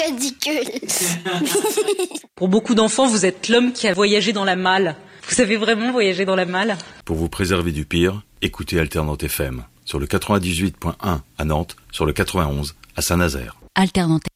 ridicule. Pour beaucoup d'enfants, vous êtes l'homme qui a voyagé dans la malle. Vous avez vraiment voyagé dans la malle? Pour vous préserver du pire, écoutez Alternante FM. Sur le 98.1 à Nantes, sur le 91 à Saint-Nazaire. Alternante.